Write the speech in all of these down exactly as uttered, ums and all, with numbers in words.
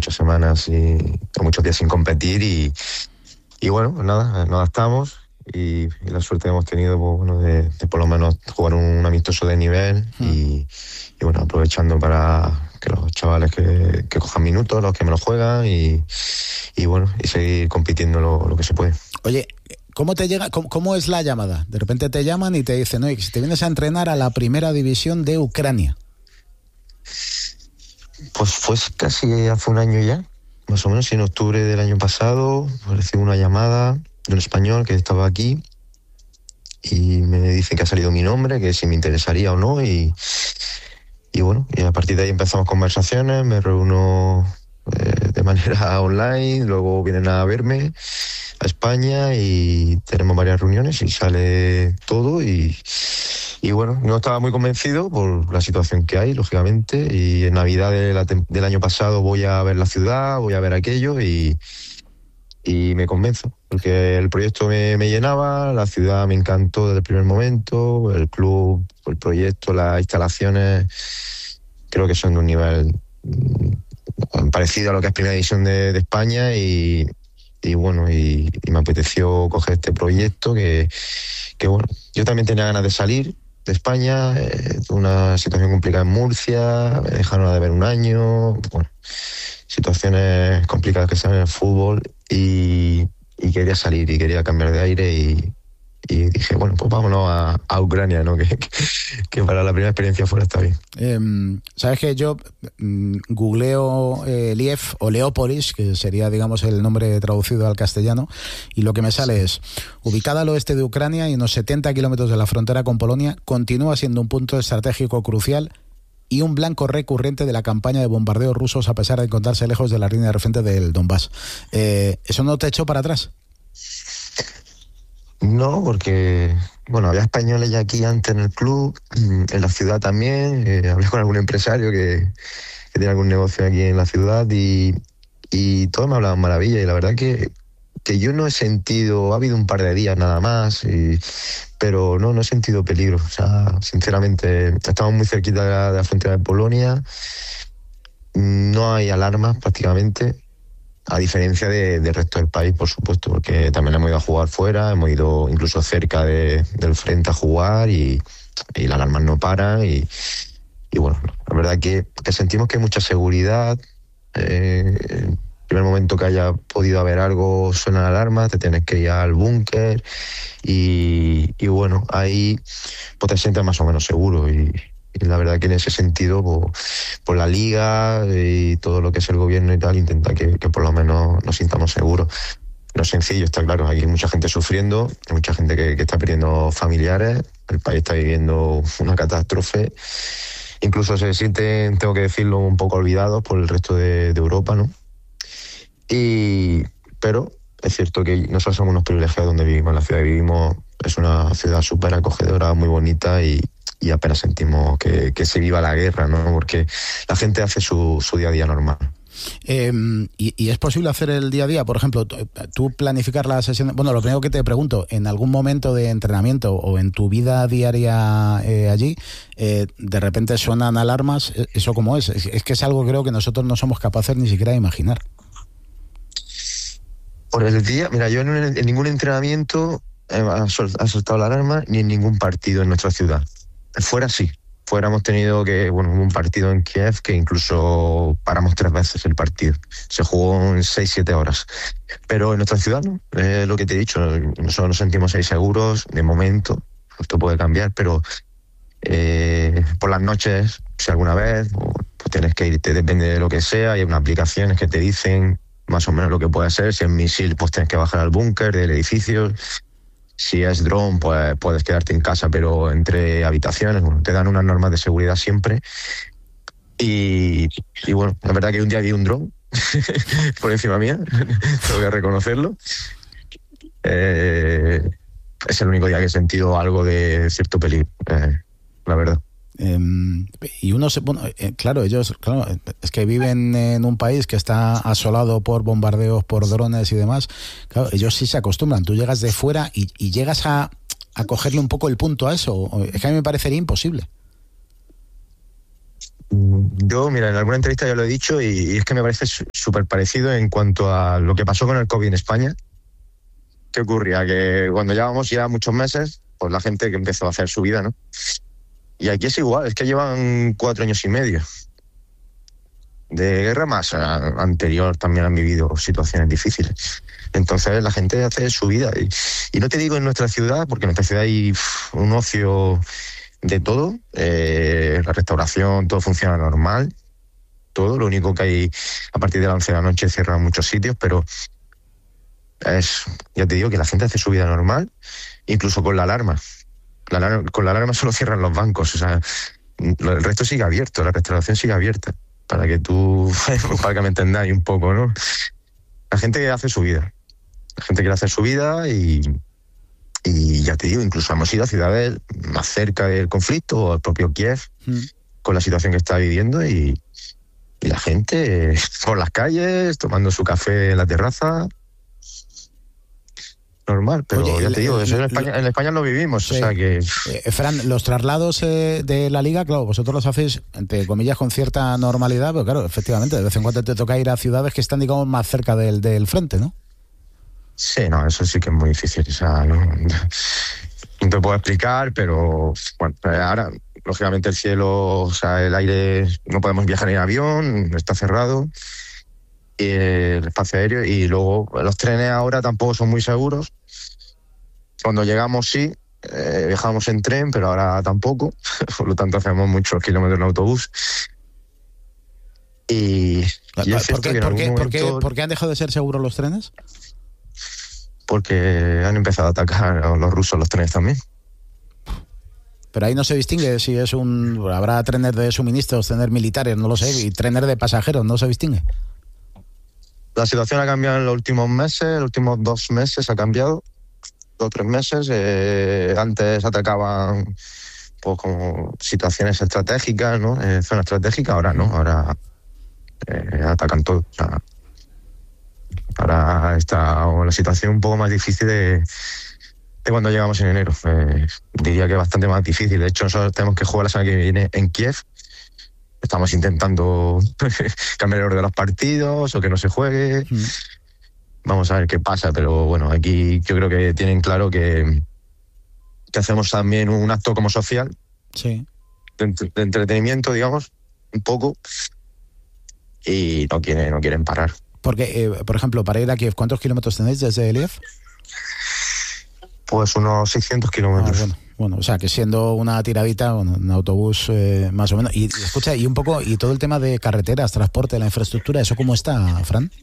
muchas semanas y muchos días sin competir y, y bueno, pues nada, nos adaptamos y, y la suerte hemos tenido pues, bueno, de, de por lo menos jugar un, un amistoso de nivel mm. y, y bueno, aprovechando para que los chavales que, que cojan minutos, los que me los juegan y, y bueno, y seguir compitiendo lo, lo que se puede. Oye, ¿cómo te llega, cómo, cómo es la llamada? De repente te llaman y te dicen, oye, si te vienes a entrenar a la primera división de Ucrania. Pues fue casi hace un año ya, más o menos, en octubre del año pasado, recibí una llamada de un español que estaba aquí y me dice que ha salido mi nombre, que si me interesaría o no y, y bueno, y a partir de ahí empezamos conversaciones, me reúno eh, de manera online, luego vienen a verme a España y tenemos varias reuniones y sale todo y, y bueno, no estaba muy convencido por la situación que hay, lógicamente, y en Navidad de la, del año pasado voy a ver la ciudad, voy a ver aquello y, y me convenzo, porque el proyecto me, me llenaba, la ciudad me encantó desde el primer momento, el club, el proyecto, las instalaciones, creo que son de un nivel parecido a lo que es Primera División de, de España y y bueno, y, y me apeteció coger este proyecto que, que bueno, yo también tenía ganas de salir de España, eh, una situación complicada en Murcia, me dejaron de ver un año, bueno, situaciones complicadas que salen en el fútbol y, y quería salir y quería cambiar de aire y, y dije, bueno, pues vámonos a, a Ucrania, ¿no? Que, que, que para la primera experiencia fuera está bien. Eh, Sabes que yo mm, googleo eh, Liev o Leópolis, que sería, digamos, el nombre traducido al castellano, y lo que me sale es, ubicada al oeste de Ucrania y unos setenta kilómetros de la frontera con Polonia, continúa siendo un punto estratégico crucial y un blanco recurrente de la campaña de bombardeos rusos a pesar de encontrarse lejos de la línea de frente del Donbass. Eh, ¿Eso no te echó para atrás? No, porque, bueno, había españoles ya aquí antes en el club, en la ciudad también, eh, hablé con algún empresario que, que tiene algún negocio aquí en la ciudad y, y todos me hablaban maravilla y la verdad que, que yo no he sentido, ha habido un par de días nada más, y, pero no, no he sentido peligro, o sea, sinceramente, estamos muy cerquita de la, de la frontera de Polonia, no hay alarmas prácticamente, a diferencia de, del resto del país, por supuesto, porque también hemos ido a jugar fuera, hemos ido incluso cerca de, del frente a jugar y, y las alarmas no paran y, y bueno, la verdad que, que sentimos que hay mucha seguridad. Eh, el primer momento que haya podido haber algo suenan alarmas, te tienes que ir al búnker y, y bueno, ahí pues te sientes más o menos seguro y Y la verdad que en ese sentido, por, por la liga y todo lo que es el gobierno y tal, intenta que, que por lo menos nos sintamos seguros. No es sencillo, está claro, hay mucha gente sufriendo, hay mucha gente que, que está perdiendo familiares, el país está viviendo una catástrofe, incluso se sienten, tengo que decirlo, un poco olvidados por el resto de, de Europa, ¿no? Y, pero es cierto que nosotros somos unos privilegiados donde vivimos, la ciudad que vivimos es una ciudad súper acogedora, muy bonita y y apenas sentimos que, que se viva la guerra, ¿no? Porque la gente hace su, su día a día normal. Eh, y, ¿Y es posible hacer el día a día? Por ejemplo, tú planificar la sesión... Bueno, lo primero que te pregunto, ¿en algún momento de entrenamiento o en tu vida diaria eh, allí, eh, de repente suenan alarmas? ¿Eso cómo es? es? Es que es algo que creo que nosotros no somos capaces ni siquiera de imaginar. Por el día... Mira, yo en, en ningún entrenamiento he soltado la alarma ni en ningún partido en nuestra ciudad. Fuera sí, fuera hemos tenido que, bueno, un partido en Kiev que incluso paramos tres veces el partido. Se jugó en seis, siete horas. Pero en nuestra ciudad no, es lo que te he dicho, nosotros nos sentimos ahí seguros, de momento, esto puede cambiar, pero eh, por las noches, si alguna vez, pues tienes que irte, depende de lo que sea, hay unas aplicaciones que te dicen más o menos lo que puede ser, si es misil, pues tienes que bajar al búnker del edificio. Si es dron, pues puedes quedarte en casa, pero entre habitaciones, bueno, te dan unas normas de seguridad siempre. Y, y bueno, la verdad que un día vi un dron por encima mía, tengo que reconocerlo. Eh, es el único día que he sentido algo de cierto peligro, eh, la verdad. Eh, y uno se, bueno, eh, claro, ellos, claro, es que viven en un país que está asolado por bombardeos, por drones y demás. Claro, ellos sí se acostumbran. Tú llegas de fuera y, y llegas a, a cogerle un poco el punto a eso. Es que a mí me parecería imposible. Yo, mira, en alguna entrevista ya lo he dicho y, y es que me parece súper parecido en cuanto a lo que pasó con el COVID en España. ¿Qué ocurría? Que cuando llevábamos ya muchos meses, pues la gente que empezó a hacer su vida, ¿no? Y aquí es igual, es que llevan cuatro años y medio de guerra más anterior, también han vivido situaciones difíciles. Entonces la gente hace su vida. Y, y no te digo en nuestra ciudad, porque en nuestra ciudad hay uf, un ocio de todo, eh, la restauración, todo funciona normal, todo, lo único que hay a partir de las once de la noche cierran muchos sitios, pero es, ya te digo que la gente hace su vida normal, incluso con la alarma. La alarma con la alarma solo cierran los bancos, o sea, el resto sigue abierto, la restauración sigue abierta, para que tú, para que me entendáis un poco, ¿no? La gente hace su vida, la gente quiere hacer su vida y... Y ya te digo, incluso hemos ido a ciudades más cerca del conflicto, o al propio Kiev, mm. con la situación que está viviendo, y, y la gente por las calles, tomando su café en la terraza. Normal, pero Oye, ya te digo, eso en España, en España lo vivimos, sí. O sea que... Eh, Fran, los traslados eh, de la Liga, claro, vosotros los hacéis, entre comillas, con cierta normalidad, pero claro, efectivamente, de vez en cuando te toca ir a ciudades que están, digamos, más cerca del, del frente, ¿no? Sí, no, eso sí que es muy difícil, o sea, no, no te puedo explicar, pero bueno, ahora, lógicamente el cielo, o sea, el aire, no podemos viajar en avión, está cerrado, y el espacio aéreo, y luego los trenes ahora tampoco son muy seguros. Cuando llegamos sí, eh, viajamos en tren, pero ahora tampoco, por lo tanto hacemos muchos kilómetros en autobús. Y, y ¿Por, qué, por, qué, momento... ¿por, qué, ¿Por qué han dejado de ser seguros los trenes? Porque han empezado a atacar a los rusos los trenes también. Pero ahí no se distingue si es un... Habrá trenes de suministros, trenes militares, no lo sé, y trenes de pasajeros, no se distingue. La situación ha cambiado en los últimos meses, los últimos dos meses ha cambiado, dos o tres meses. Eh, antes atacaban pues, como situaciones estratégicas, ¿no? Eh, zonas estratégicas, ahora no, ahora eh, atacan todo. O sea, ahora está la situación un poco más difícil de, de cuando llegamos en enero. Eh, diría que es bastante más difícil. De hecho, nosotros tenemos que jugar la semana que viene en Kiev. Estamos intentando cambiar el orden de los partidos o que no se juegue. Mm. Vamos a ver qué pasa, pero bueno, aquí yo creo que tienen claro que, que hacemos también un acto como social, sí, de, de entretenimiento, digamos, un poco, y no quieren, no quieren parar. Porque, eh, por ejemplo, para ir a Kiev, ¿cuántos kilómetros tenéis desde Lviv? Pues unos seiscientos kilómetros. Ah, bueno, bueno, o sea, que siendo una tiradita, bueno, un autobús eh, más o menos. Y escucha, y un poco, y todo el tema de carreteras, transporte, la infraestructura, ¿eso cómo está, Fran?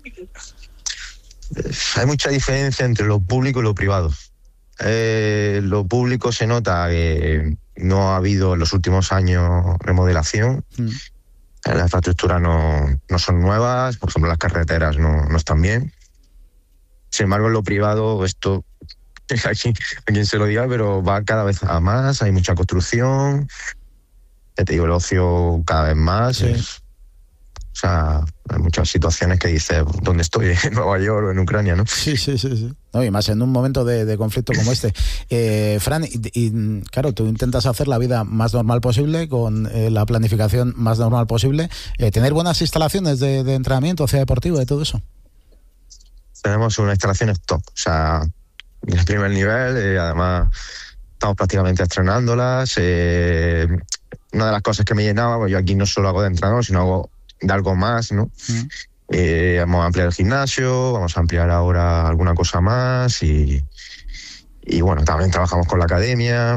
Eh, hay mucha diferencia entre lo público y lo privado. Eh, lo público se nota que no ha habido en los últimos años remodelación. Mm. Las infraestructuras no, no son nuevas, por ejemplo, las carreteras no, no están bien. Sin embargo, en lo privado, esto, aquí, a quien se lo diga, pero va cada vez a más, hay mucha construcción, ya te digo, el ocio cada vez más. Sí. Es, o sea, hay muchas situaciones que dices, ¿dónde estoy? ¿En Nueva York o en Ucrania, no? Sí, sí, sí, sí. No, y más en un momento de, de conflicto como este. Eh, Fran, y, y claro, tú intentas hacer la vida más normal posible, con eh, la planificación más normal posible, eh, tener buenas instalaciones de, de entrenamiento, hacia deportivo y todo eso. Tenemos unas instalaciones top, o sea, en el primer nivel, eh, además estamos prácticamente estrenándolas. Eh, una de las cosas que me llenaba, pues yo aquí no solo hago de entrenador, sino hago de algo más, ¿no? Mm. Eh, vamos a ampliar el gimnasio, vamos a ampliar ahora alguna cosa más y, y bueno, también trabajamos con la academia.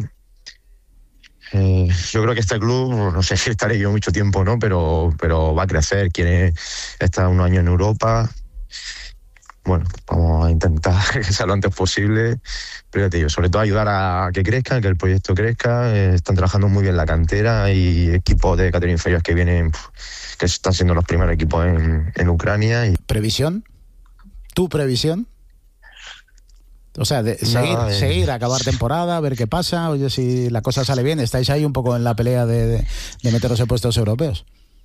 Eh, yo creo que este club, no sé si estaré yo mucho tiempo, ¿no? Pero, pero va a crecer, quiere estar un año en Europa. Bueno, vamos a intentar que sea lo antes posible, pero ya te digo, sobre todo ayudar a que crezca, que el proyecto crezca. Eh, están trabajando muy bien la cantera, hay equipos de categoría inferior que vienen, que están siendo los primeros equipos en, en Ucrania. Y... ¿Previsión? ¿Tu previsión? O sea, de seguir, no, eh... seguir, acabar temporada, ver qué pasa. Oye, si la cosa sale bien, estáis ahí un poco en la pelea de, de, de meteros en puestos europeos.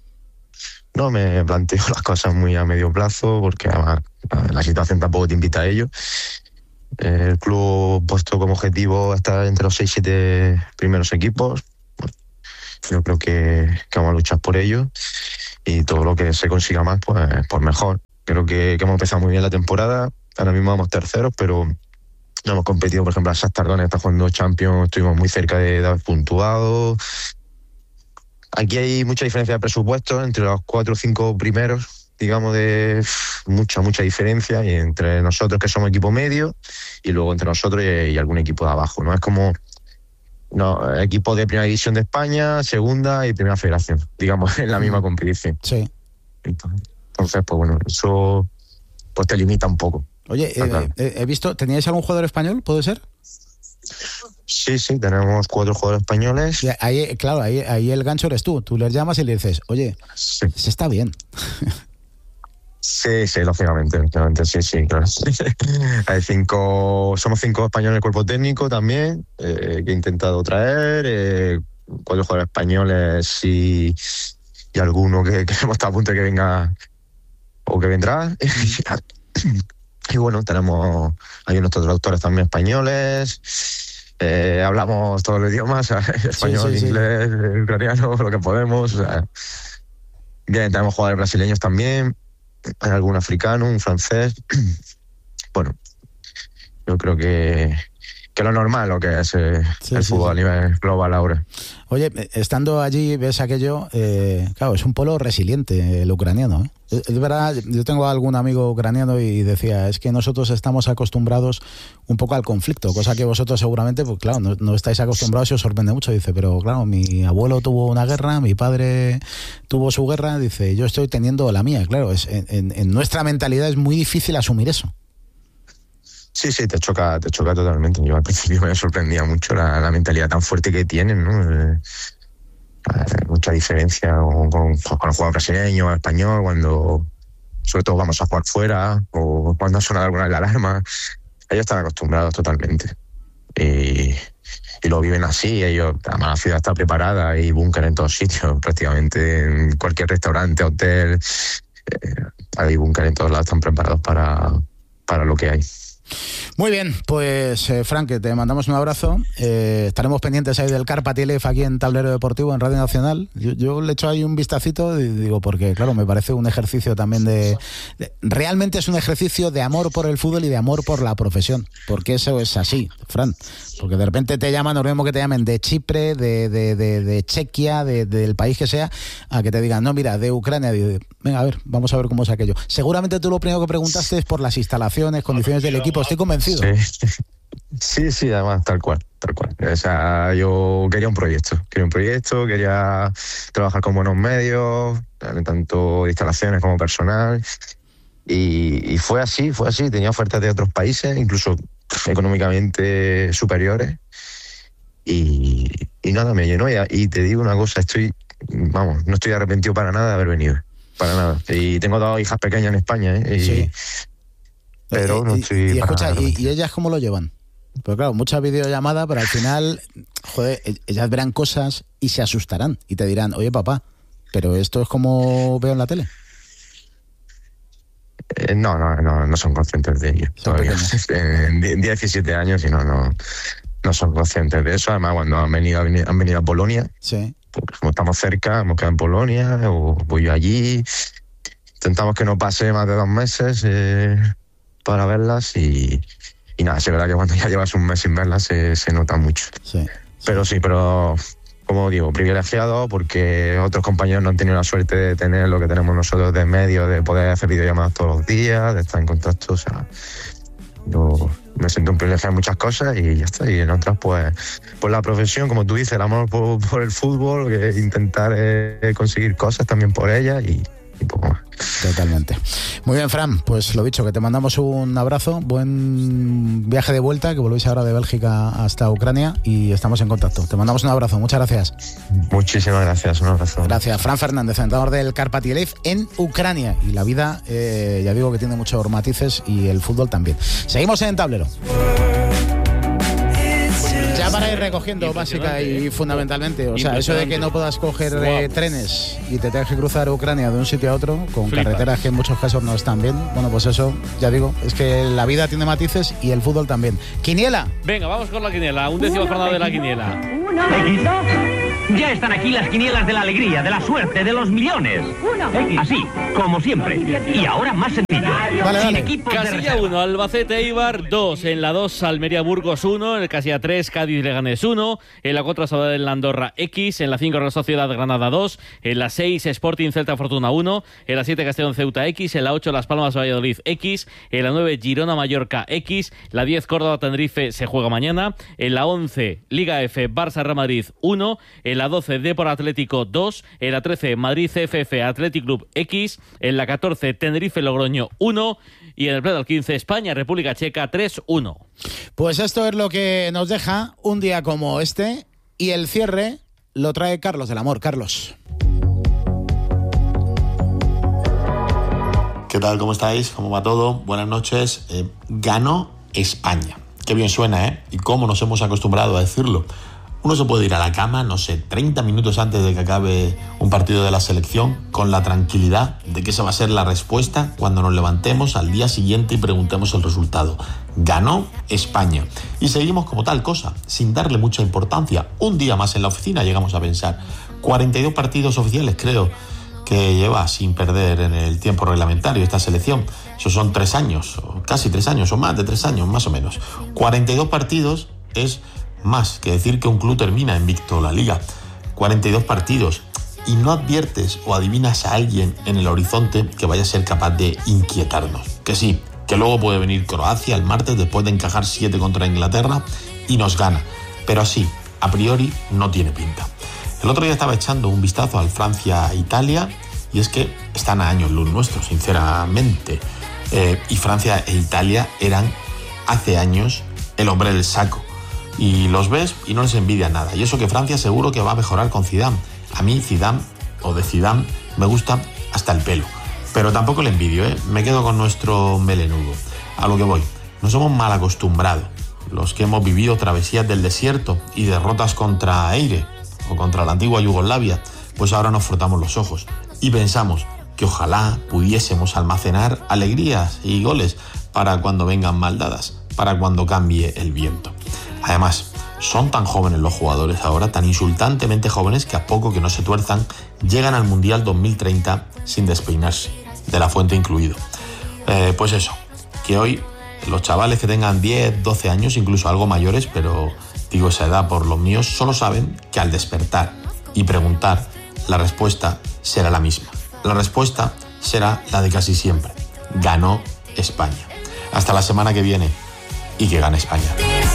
No me planteo las cosas muy a medio plazo, porque además la situación tampoco te invita a ello. El club puesto como objetivo estar entre los seis siete primeros equipos. yo creo que, que vamos a luchar por ello y todo lo que se consiga más, pues, pues mejor. Creo que, que hemos empezado muy bien la temporada, ahora mismo vamos terceros, pero no hemos competido. Por ejemplo, el Shakhtar Donetsk está jugando Champions, estuvimos muy cerca de, de haber puntuado. Aquí hay mucha diferencia de presupuesto entre los cuatro o cinco primeros, digamos, de mucha, mucha diferencia, y entre nosotros, que somos equipo medio, y luego entre nosotros y, y algún equipo de abajo, ¿no? Es como no, equipo de primera división de España, segunda y primera federación, digamos, en la misma competición. Sí. Entonces, pues bueno, eso pues te limita un poco. Oye, eh, eh, he visto, ¿teníais algún jugador español, puede ser? Sí, sí, tenemos cuatro jugadores españoles. Y ahí, claro, ahí, ahí el gancho eres tú. Tú les llamas y le dices, oye, sí, se está bien. Sí, sí, lógicamente, lógicamente, sí, sí, claro. Hay cinco, somos cinco españoles en el cuerpo técnico también, eh, que he intentado traer, eh, cuatro jugadores españoles y, y alguno que, que hemos estado a punto de que venga o que vendrá. Y bueno, tenemos, hay unos traductores también españoles, eh, hablamos todos los idiomas, español, sí, sí, inglés, sí. ucraniano, lo que podemos. O sea. Bien, tenemos jugadores brasileños también. Hay algún africano, un francés. Bueno, yo creo que, que lo normal, lo que es eh, sí, el sí, fútbol sí. a nivel global ahora. Oye, estando allí, ves aquello, eh, claro, es un pueblo resiliente el ucraniano, ¿eh? Es, es verdad, yo tengo algún amigo ucraniano y decía, es que nosotros estamos acostumbrados un poco al conflicto, cosa que vosotros seguramente, pues claro, no, no estáis acostumbrados y os sorprende mucho. Dice, pero claro, mi abuelo tuvo una guerra, mi padre tuvo su guerra, dice, yo estoy teniendo la mía. Claro, es, en, en nuestra mentalidad es muy difícil asumir eso. Sí, sí, te choca, te choca totalmente. Yo al principio me sorprendía mucho la, la mentalidad tan fuerte que tienen, ¿no? Eh, mucha diferencia con, con, con el jugador brasileño, el español, cuando sobre todo vamos a jugar fuera o cuando ha sonado alguna de la alarma. Ellos están acostumbrados totalmente. Y, y lo viven así. Ellos, además, la ciudad está preparada, hay búnker en todos sitios, prácticamente en cualquier restaurante, hotel. Eh, hay búnker en todos lados, están preparados para, para lo que hay. Muy bien, pues eh, Frank, te mandamos un abrazo. Eh, estaremos pendientes ahí del Karpaty aquí en Tablero Deportivo, en Radio Nacional. Yo, yo le echo ahí un vistacito y digo, porque claro, me parece un ejercicio también de, de... Realmente es un ejercicio de amor por el fútbol y de amor por la profesión, porque eso es así, Fran. Porque de repente te llaman, lo mismo que te llamen de Chipre, de, de, de, de Chequia, de, de, del país que sea, a que te digan, no, mira, de Ucrania. Digo, venga, a ver, vamos a ver cómo es aquello. Seguramente tú lo primero que preguntaste es por las instalaciones, condiciones del equipo. Estoy convencido. Sí, sí, sí, además, tal cual, tal cual. O sea, yo quería un proyecto, quería un proyecto, quería trabajar con buenos medios, tanto de instalaciones como personal. Y, y fue así, fue así. Tenía ofertas de otros países, incluso económicamente superiores. Y, y nada, me llenó. Y, y te digo una cosa, estoy, vamos, no estoy arrepentido para nada de haber venido. Para nada. Y tengo dos hijas pequeñas en España, ¿eh? Y, sí. Pero no estoy y, y, escucha, y, ¿y ellas cómo lo llevan? Pues claro, mucha videollamada, pero al final, joder, ellas verán cosas y se asustarán y te dirán, oye papá, pero esto es como veo en la tele. Eh, no, no, no, no son conscientes de ello son todavía. En diecisiete años y no, no, no son conscientes de eso. Además, cuando han venido, han venido a Polonia, sí. Pues como estamos cerca, hemos quedado en Polonia o voy yo allí. Intentamos que no pase más de dos meses eh, para verlas y, y nada, sí es verdad que cuando ya llevas un mes sin verlas se, se nota mucho. Sí, sí. Pero sí, pero como digo, privilegiado porque otros compañeros no han tenido la suerte de tener lo que tenemos nosotros de medio, de poder hacer videollamadas todos los días, de estar en contacto. O sea, yo me siento un privilegio en muchas cosas y ya está. Y en otras, pues, pues la profesión, como tú dices, el amor por, por el fútbol, que intentar eh, conseguir cosas también por ella y, y poco más. Totalmente. Muy bien, Fran, pues lo dicho, que te mandamos un abrazo, buen viaje de vuelta, que volvéis ahora de Bélgica hasta Ucrania y estamos en contacto. Te mandamos un abrazo, muchas gracias. Muchísimas gracias, un abrazo. Gracias, Fran Fernández, entrenador del Karpaty en Ucrania. Y la vida, eh, ya digo que tiene muchos matices y el fútbol también. Seguimos en Tablero. Ya para ir recogiendo básica y fundamentalmente, o sea, eso de que no puedas coger eh, trenes y te tengas que cruzar Ucrania de un sitio a otro con Flipa. Carreteras que en muchos casos no están bien, bueno, pues eso, ya digo, es que la vida tiene matices y el fútbol también. ¡Quiniela! Venga, vamos con la quiniela, undécima jornada de la quiniela. Uno, dos, Ya están aquí las quinielas de la alegría, de la suerte, de los millones. Así, como siempre. Y ahora más sencillo. Vale, Sin vale. equipos de Casilla reserva. uno, Albacete Eibar dos. En la dos, Almería Burgos uno. En el casilla tres, Cádiz Leganés uno. En la cuatro, Sabadell en Andorra X. En la cinco, Real Sociedad Granada dos. En la seis, Sporting Celta Fortuna uno. En la siete, Castellón Ceuta X. En la ocho, Las Palmas Valladolid X. En la nueve, Girona Mallorca X. La diez, Córdoba Tenerife se juega mañana. En la once, Liga F, Barça Real Madrid uno. En la doce, Depor Atlético dos. En la trece, Madrid C F F Athletic Club X. En la catorce, Tenerife Logroño uno. Y en el pleno del quince, España República Checa tres uno. Pues esto es lo que nos deja un día como este, y el cierre lo trae Carlos del Amor. Carlos. ¿Qué tal? ¿Cómo estáis? ¿Cómo va todo? Buenas noches. Eh, ganó España. Qué bien suena, ¿eh? Y cómo nos hemos acostumbrado a decirlo. Uno se puede ir a la cama, no sé, treinta minutos antes de que acabe un partido de la selección, con la tranquilidad de que esa va a ser la respuesta cuando nos levantemos al día siguiente y preguntemos el resultado. Ganó España. Y seguimos como tal cosa, sin darle mucha importancia. Un día más en la oficina llegamos a pensar. cuarenta y dos partidos oficiales, creo, que lleva sin perder en el tiempo reglamentario esta selección. Esos son tres años, o casi tres años, o más de tres años, más o menos. cuarenta y dos partidos es más que decir que un club termina invicto la liga. cuarenta y dos partidos. Y no adviertes o adivinas a alguien en el horizonte que vaya a ser capaz de inquietarnos. Que sí, que luego puede venir Croacia el martes después de encajar siete contra Inglaterra y nos gana. Pero así, a priori, no tiene pinta. El otro día estaba echando un vistazo al Francia-Italia y es que están a años luz nuestro, sinceramente. Eh, y Francia e Italia eran hace años el hombre del saco. Y los ves y no les envidia nada. Y eso que Francia seguro que va a mejorar con Zidane. A mí Zidane, o de Zidane, me gusta hasta el pelo. Pero tampoco le envidio, ¿eh? Me quedo con nuestro melenudo. A lo que voy, nos hemos mal acostumbrado. Los que hemos vivido travesías del desierto y derrotas contra Eire o contra la antigua Yugoslavia, pues ahora nos frotamos los ojos y pensamos que ojalá pudiésemos almacenar alegrías y goles para cuando vengan maldadas, para cuando cambie el viento. Además, son tan jóvenes los jugadores ahora, tan insultantemente jóvenes, que a poco que no se tuerzan, llegan al Mundial dos mil treinta sin despeinarse, de la fuente incluido. Eh, pues eso, que hoy los chavales que tengan diez, doce años, incluso algo mayores, pero digo esa edad por los míos, solo saben que al despertar y preguntar, la respuesta será la misma. La respuesta será la de casi siempre. Ganó España. Hasta la semana que viene y que gane España.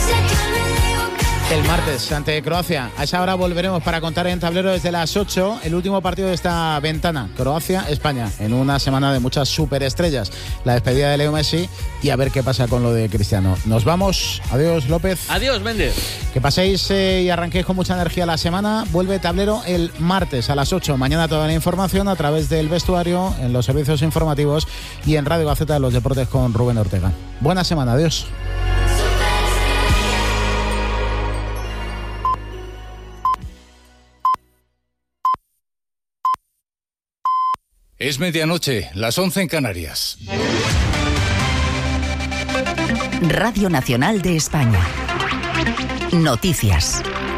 El martes ante Croacia. A esa hora volveremos para contar en tablero desde las ocho el último partido de esta ventana. Croacia-España. En una semana de muchas superestrellas. La despedida de Leo Messi y a ver qué pasa con lo de Cristiano. Nos vamos. Adiós, López. Adiós, Méndez. Que paséis eh, y arranquéis con mucha energía la semana. Vuelve tablero el martes a las ocho. Mañana toda la información a través del vestuario, en los servicios informativos y en Radio Gaceta de los Deportes con Rubén Ortega. Buena semana. Adiós. Es medianoche, las once en Canarias. Radio Nacional de España. Noticias.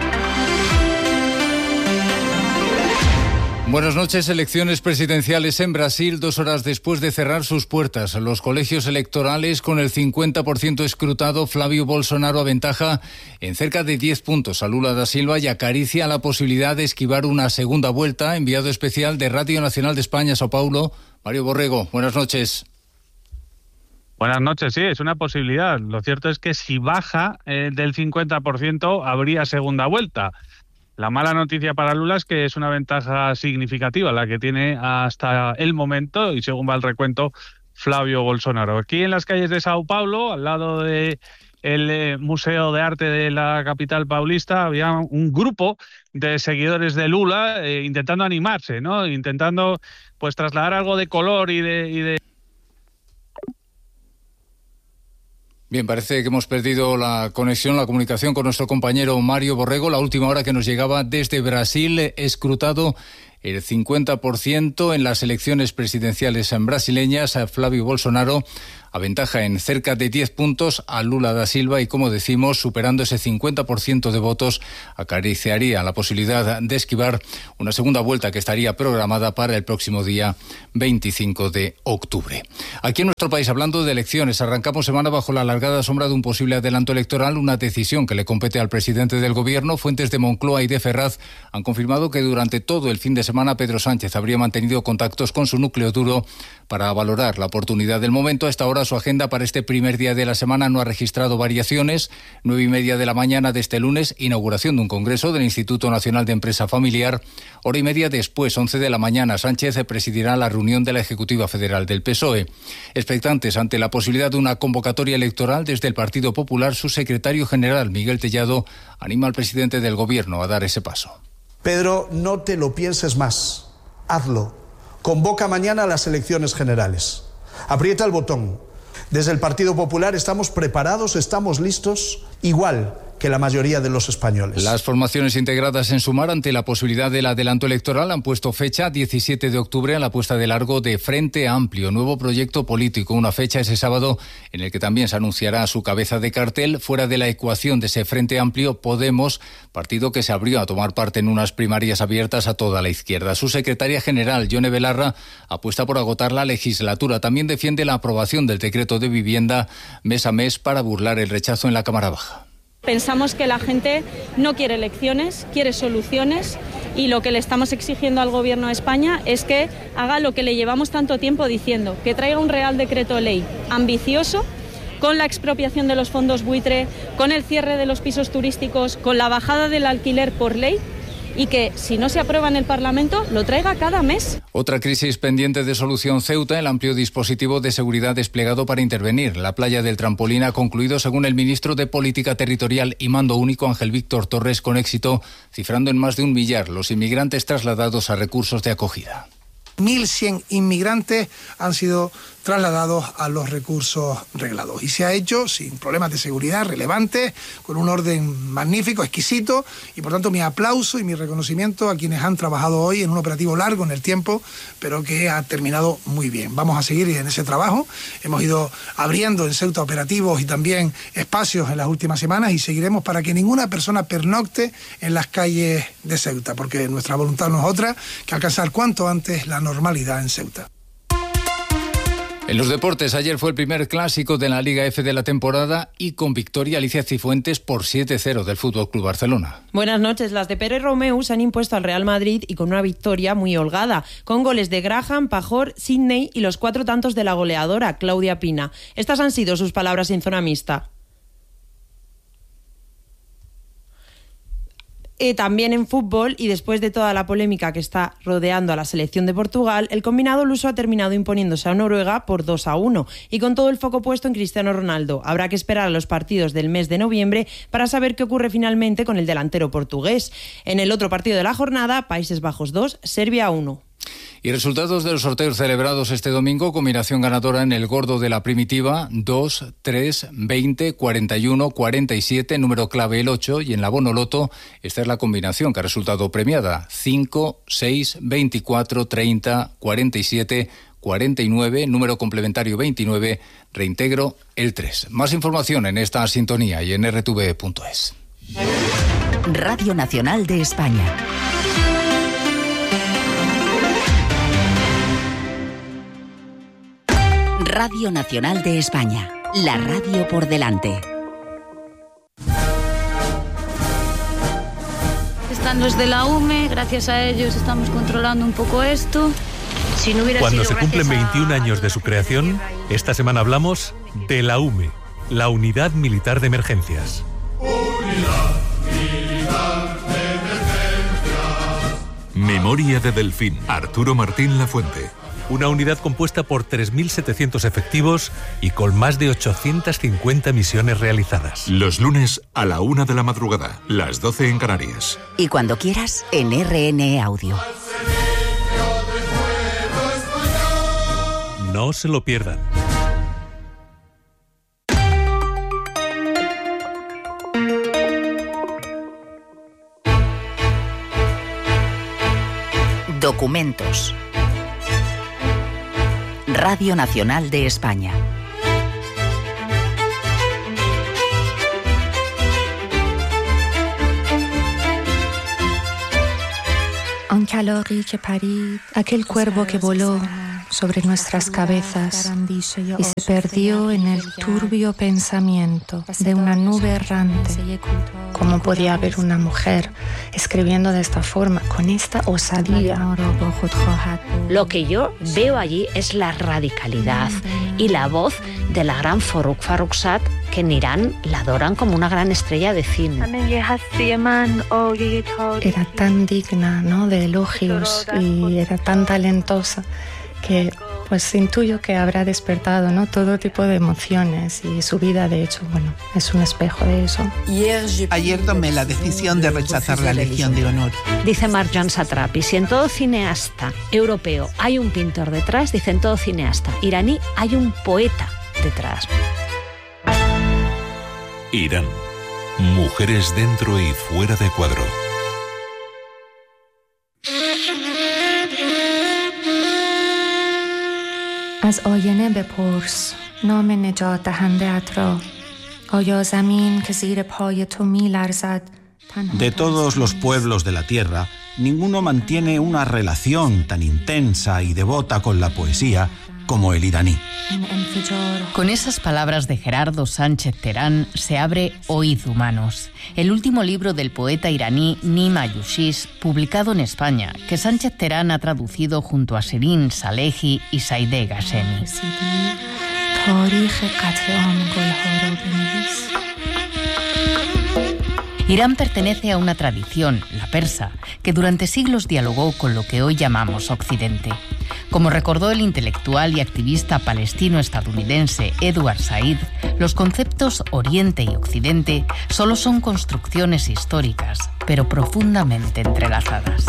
Buenas noches. Elecciones presidenciales en Brasil, dos horas después de cerrar sus puertas. Los colegios electorales, con el cincuenta por ciento escrutado, Flávio Bolsonaro aventaja en cerca de diez puntos a Lula da Silva y acaricia la posibilidad de esquivar una segunda vuelta. Enviado especial de Radio Nacional de España, Sao Paulo, Mario Borrego. Buenas noches. Buenas noches, sí, es una posibilidad. Lo cierto es que si baja eh, del cincuenta por ciento habría segunda vuelta. La mala noticia para Lula es que es una ventaja significativa la que tiene hasta el momento y según va el recuento Flávio Bolsonaro. Aquí en las calles de Sao Paulo, al lado de el eh, Museo de Arte de la capital paulista, había un grupo de seguidores de Lula eh, intentando animarse, ¿no? Intentando pues trasladar algo de color y de... Y de... Bien, parece que hemos perdido la conexión, la comunicación con nuestro compañero Mario Borrego. La última hora que nos llegaba desde Brasil, escrutado el cincuenta por ciento en las elecciones presidenciales brasileñas. Flávio Bolsonaro aventaja en cerca de diez puntos a Lula da Silva y, como decimos, superando ese cincuenta por ciento de votos, acariciaría la posibilidad de esquivar una segunda vuelta que estaría programada para el próximo día veinticinco de octubre. Aquí en nuestro país, hablando de elecciones, arrancamos semana bajo la alargada sombra de un posible adelanto electoral, una decisión que le compete al presidente del Gobierno. Fuentes de Moncloa y de Ferraz han confirmado que durante todo el fin de semana Pedro Sánchez habría mantenido contactos con su núcleo duro para valorar la oportunidad del momento. A esta hora su agenda para este primer día de la semana no ha registrado variaciones. Nueve y media de la mañana de este lunes, inauguración de un congreso del Instituto Nacional de Empresa Familiar. Hora y media después, once de la mañana, Sánchez presidirá la reunión de la Ejecutiva Federal del P S O E. Expectantes ante la posibilidad de una convocatoria electoral desde el Partido Popular, su secretario general, Miguel Tellado, anima al presidente del Gobierno a dar ese paso. Pedro, no te lo pienses más. Hazlo. Convoca mañana las elecciones generales. Aprieta el botón. Desde el Partido Popular estamos preparados, estamos listos, igual que la mayoría de los españoles. Las formaciones integradas en Sumar, ante la posibilidad del adelanto electoral, han puesto fecha diecisiete de octubre a la puesta de largo de Frente Amplio, nuevo proyecto político. Una fecha ese sábado en el que también se anunciará su cabeza de cartel. Fuera de la ecuación de ese Frente Amplio, Podemos, partido que se abrió a tomar parte en unas primarias abiertas a toda la izquierda. Su secretaria general, Yone Belarra, apuesta por agotar la legislatura. También defiende la aprobación del decreto de vivienda mes a mes para burlar el rechazo en la Cámara Baja. Pensamos que la gente no quiere elecciones, quiere soluciones, y lo que le estamos exigiendo al Gobierno de España es que haga lo que le llevamos tanto tiempo diciendo, que traiga un Real Decreto Ley ambicioso, con la expropiación de los fondos buitre, con el cierre de los pisos turísticos, con la bajada del alquiler por ley, y que, si no se aprueba en el Parlamento, lo traiga cada mes. Otra crisis pendiente de solución: Ceuta. El amplio dispositivo de seguridad desplegado para intervenir. La playa del Trampolín ha concluido, según el ministro de Política Territorial y Mando Único, Ángel Víctor Torres, con éxito, cifrando en más de un millar los inmigrantes trasladados a recursos de acogida. mil cien inmigrantes han sido trasladados a los recursos reglados. Y se ha hecho sin problemas de seguridad relevantes, con un orden magnífico, exquisito, y por tanto mi aplauso y mi reconocimiento a quienes han trabajado hoy en un operativo largo en el tiempo, pero que ha terminado muy bien. Vamos a seguir en ese trabajo. Hemos ido abriendo en Ceuta operativos y también espacios en las últimas semanas, y seguiremos para que ninguna persona pernocte en las calles de Ceuta, porque nuestra voluntad no es otra que alcanzar cuanto antes la normalidad en Ceuta. En los deportes, ayer fue el primer clásico de la Liga F de la temporada, y con victoria Alicia Cifuentes por siete cero del F C Barcelona. Buenas noches. Las de Pere Romeu se han impuesto al Real Madrid, y con una victoria muy holgada, con goles de Graham, Pajor, Sidney y los cuatro tantos de la goleadora, Claudia Pina. Estas han sido sus palabras en zona mixta. Eh, también en fútbol, y después de toda la polémica que está rodeando a la selección de Portugal, el combinado luso ha terminado imponiéndose a Noruega por dos a uno, y con todo el foco puesto en Cristiano Ronaldo. Habrá que esperar a los partidos del mes de noviembre para saber qué ocurre finalmente con el delantero portugués. En el otro partido de la jornada, Países Bajos dos, Serbia uno. Y resultados de los sorteos celebrados este domingo: combinación ganadora en el gordo de la primitiva, dos, tres, veinte, cuarenta y uno, cuarenta y siete, número clave el ocho, y en la bonoloto esta es la combinación que ha resultado premiada: cinco, seis, veinticuatro, treinta, cuarenta y siete, cuarenta y nueve, número complementario veintinueve, reintegro el tres. Más información en esta sintonía y en r t v punto es. Radio Nacional de España. Radio Nacional de España, la radio por delante. Están los de la U M E, gracias a ellos estamos controlando un poco esto. Si no hubiera Cuando sido se cumplen veintiún a... años de su creación, esta semana hablamos de la U M E, la Unidad Militar de Emergencias. Unidad Militar de Emergencias. Memoria de Delfín, Arturo Martín Lafuente. Una unidad compuesta por tres mil setecientos efectivos y con más de ochocientas cincuenta misiones realizadas. Los lunes a la una de la madrugada, las doce en Canarias. Y cuando quieras, en R N E Audio. No se lo pierdan. Documentos. Radio Nacional de España. Aquel cuervo que voló sobre nuestras cabezas y se perdió en el turbio pensamiento de una nube errante. ¿Cómo podía haber una mujer escribiendo de esta forma, con esta osadía? Lo que yo veo allí es la radicalidad y la voz de la gran Farrokh Farrokhzad, que en Irán la adoran como una gran estrella de cine. Era tan digna, ¿no?, de elogios y era tan talentosa que pues intuyo que habrá despertado, ¿no?, todo tipo de emociones, y su vida, de hecho, bueno, es un espejo de eso. Ayer tomé la decisión de rechazar la Legión de Honor. Dice Marjan Satrapi, si en todo cineasta europeo hay un pintor detrás, dice en todo cineasta iraní hay un poeta detrás. Irán. Mujeres dentro y fuera de cuadro. از آینه بپرس نام نجات دهنده‌ات را آیا زمین که زیر پای تو می‌لرزد. De todos los pueblos de la tierra, ninguno mantiene una relación tan intensa y devota con la poesía como el iraní. Con esas palabras de Gerardo Sánchez Terán se abre Oíd Humanos, el último libro del poeta iraní Nima Yushish, publicado en España, que Sánchez Terán ha traducido junto a Shirin Salehi y Saideh Ghashemi. Irán pertenece a una tradición, la persa, que durante siglos dialogó con lo que hoy llamamos Occidente. Como recordó el intelectual y activista palestino-estadounidense Edward Said, los conceptos Oriente y Occidente solo son construcciones históricas, pero profundamente entrelazadas.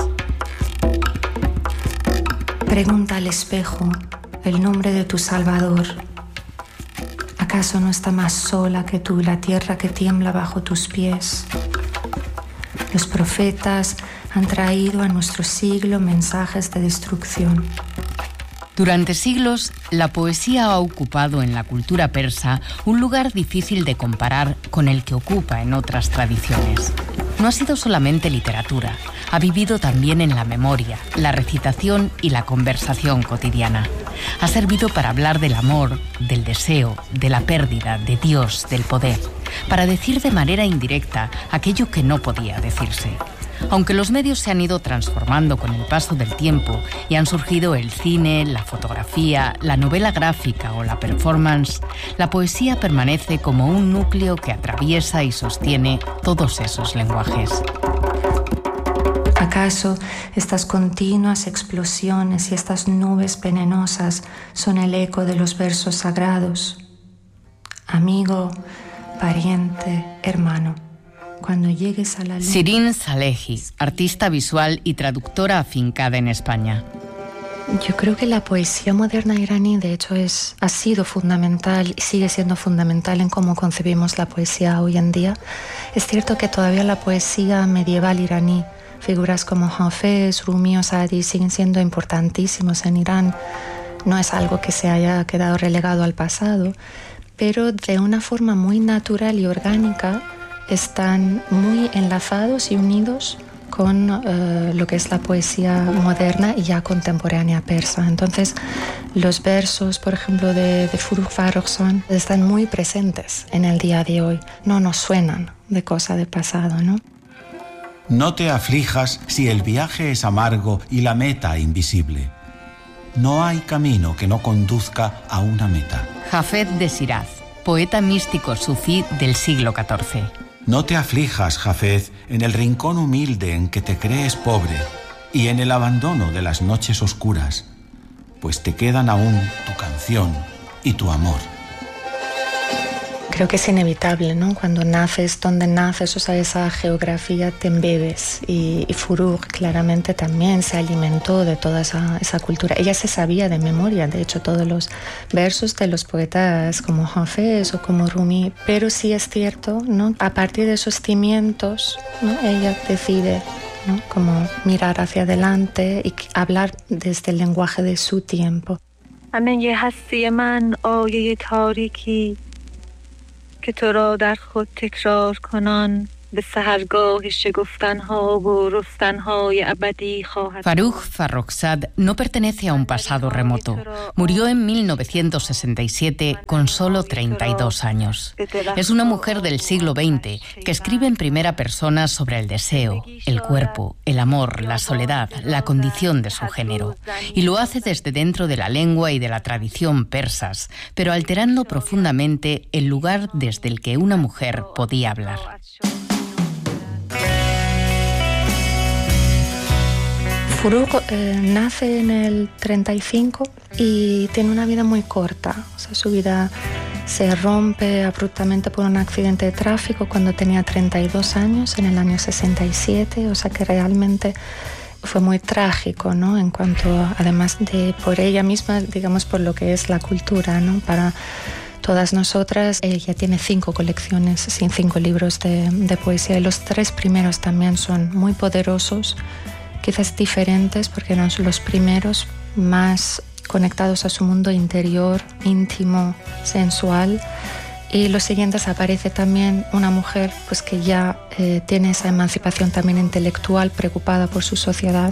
Pregunta al espejo el nombre de tu Salvador. ¿Acaso no está más sola que tú la tierra que tiembla bajo tus pies? Los profetas han traído a nuestro siglo mensajes de destrucción. Durante siglos, la poesía ha ocupado en la cultura persa un lugar difícil de comparar con el que ocupa en otras tradiciones. No ha sido solamente literatura, ha vivido también en la memoria, la recitación y la conversación cotidiana. Ha servido para hablar del amor, del deseo, de la pérdida, de Dios, del poder, para decir de manera indirecta aquello que no podía decirse. Aunque los medios se han ido transformando con el paso del tiempo y han surgido el cine, la fotografía, la novela gráfica o la performance, la poesía permanece como un núcleo que atraviesa y sostiene todos esos lenguajes. ¿Acaso estas continuas explosiones y estas nubes venenosas son el eco de los versos sagrados? Amigo, pariente, hermano. Cuando llegues a la luz... Shirin Salehi, artista visual y traductora afincada en España. Yo creo que la poesía moderna iraní, de hecho, es, ha sido fundamental y sigue siendo fundamental en cómo concebimos la poesía hoy en día. Es cierto que todavía la poesía medieval iraní, figuras como Hafez, Rumi o Saadi siguen siendo importantísimos en Irán. No es algo que se haya quedado relegado al pasado, pero de una forma muy natural y orgánica están muy enlazados y unidos con uh, lo que es la poesía moderna y ya contemporánea persa. Entonces, los versos, por ejemplo, de, de Farrokh Farrokhzad están muy presentes en el día de hoy. No nos suenan de cosa de pasado, ¿no? No te aflijas si el viaje es amargo y la meta invisible. No hay camino que no conduzca a una meta. Hafez de Shiraz, poeta místico sufí del siglo catorce. No te aflijas, Hafez, en el rincón humilde en que te crees pobre y en el abandono de las noches oscuras, pues te quedan aún tu canción y tu amor. Creo que es inevitable, ¿no? Cuando naces, donde naces, o sea, esa geografía te embebes. Y, y Farrokh claramente también se alimentó de toda esa, esa cultura. Ella se sabía de memoria, de hecho, todos los versos de los poetas como Hafez o como Rumi. Pero sí es cierto, ¿no? A partir de esos cimientos, ¿no? Ella decide ¿no? Como mirar hacia adelante y hablar desde el lenguaje de su tiempo. همه هستی من آیه تاریکی که تو را در خود تکرار کنان به سحرگاه شگفتنها و رستنهای ابدی خواهد. Farruj Farrokhzad no pertenece a un pasado remoto. Murió en mil novecientos sesenta y siete con solo treinta y dos años. Es una mujer del siglo veinte que escribe en primera persona sobre el deseo, el cuerpo, el amor, la soledad, la condición de su género. Y lo hace desde dentro de la lengua y de la tradición persas, pero alterando profundamente el lugar desde el que una mujer podía hablar. Farruj eh, nace en el treinta y cinco y tiene una vida muy corta. O sea, su vida se rompe abruptamente por un accidente de tráfico cuando tenía treinta y dos años, en el año sesenta y siete. O sea que realmente fue muy trágico, ¿no? En cuanto, además de por ella misma, digamos, por lo que es la cultura, ¿no? Para todas nosotras, ella tiene cinco colecciones, cinco libros de, de poesía, y los tres primeros también son muy poderosos, quizás diferentes porque eran los primeros más conectados a su mundo interior, íntimo, sensual. Y los siguientes aparece también una mujer pues, que ya eh, tiene esa emancipación también intelectual, preocupada por su sociedad.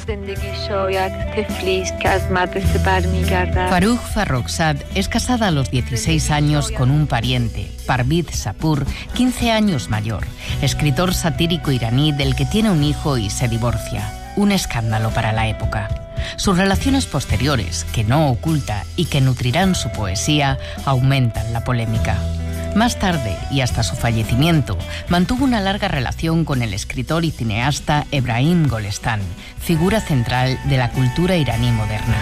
Farruj Farrokhzad es casada a los dieciséis años con un pariente, Parviz Sapur, quince años mayor, escritor satírico iraní del que tiene un hijo y se divorcia. Un escándalo para la época. Sus relaciones posteriores, que no oculta y que nutrirán su poesía, aumentan la polémica. Más tarde, y hasta su fallecimiento, mantuvo una larga relación con el escritor y cineasta Ebrahim Golestan, figura central de la cultura iraní moderna.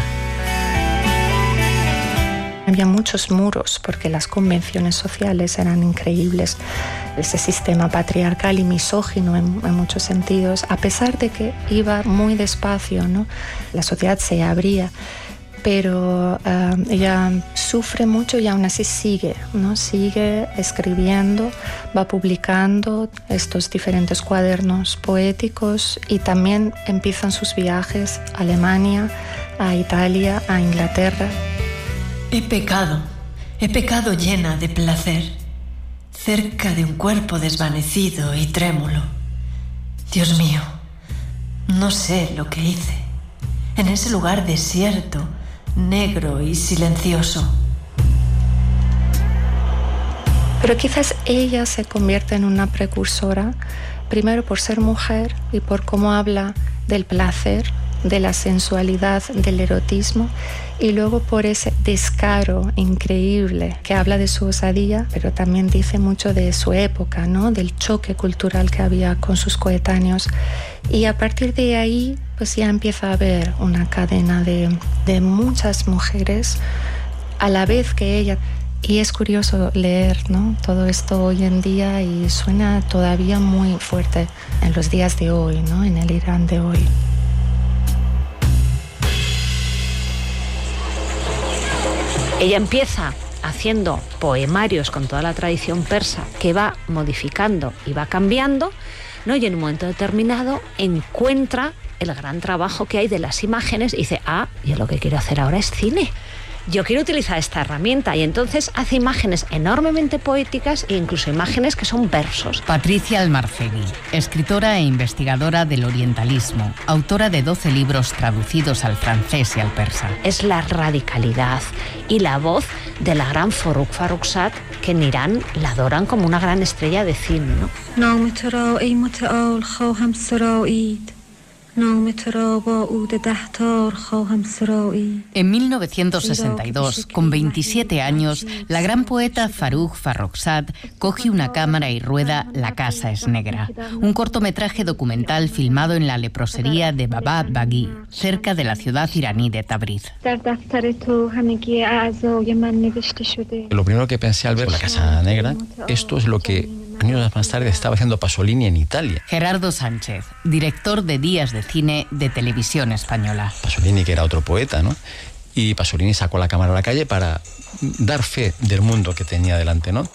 Había muchos muros porque las convenciones sociales eran increíbles. Ese sistema patriarcal y misógino en, en muchos sentidos, a pesar de que iba muy despacio, ¿no? La sociedad se abría, pero uh, ella sufre mucho y aún así sigue, ¿no? Sigue escribiendo, va publicando estos diferentes cuadernos poéticos y también empiezan sus viajes a Alemania, a Italia, a Inglaterra. He pecado, he pecado llena de placer, cerca de un cuerpo desvanecido y trémulo. Dios mío, no sé lo que hice, en ese lugar desierto, negro y silencioso. Pero quizás ella se convierte en una precursora, primero por ser mujer y por cómo habla del placer, de la sensualidad, del erotismo, y luego por ese descaro increíble que habla de su osadía, pero también dice mucho de su época, ¿no? Del choque cultural que había con sus coetáneos. Y a partir de ahí, pues ya empieza a haber una cadena de, de muchas mujeres a la vez que ella. Y es curioso leer, ¿no? Todo esto hoy en día y suena todavía muy fuerte en los días de hoy, ¿no? En el Irán de hoy. Ella empieza haciendo poemarios con toda la tradición persa que va modificando y va cambiando, ¿no? Y en un momento determinado encuentra el gran trabajo que hay de las imágenes y dice, ah, yo lo que quiero hacer ahora es cine. Yo quiero utilizar esta herramienta, y entonces hace imágenes enormemente poéticas e incluso imágenes que son versos. Patricia Almarcegui, escritora e investigadora del orientalismo, autora de doce libros traducidos al francés y al persa. Es la radicalidad y la voz de la gran Farruj Farrokhzad, que en Irán la adoran como una gran estrella de cine, ¿no? En mil novecientos sesenta y dos, con veintisiete años, la gran poeta Farruj Farrokhzad coge una cámara y rueda La casa es negra, un cortometraje documental filmado en la leprosería de Baba Baghi, cerca de la ciudad iraní de Tabriz. Lo primero que pensé al ver La casa negra, esto es lo que años más tarde estaba haciendo Pasolini en Italia. Gerardo Sánchez, director de Días de Cine de Televisión Española. Pasolini, que era otro poeta, ¿no? y Pasolini sacó la cámara a la calle para dar fe del mundo que tenía delante, ¿no?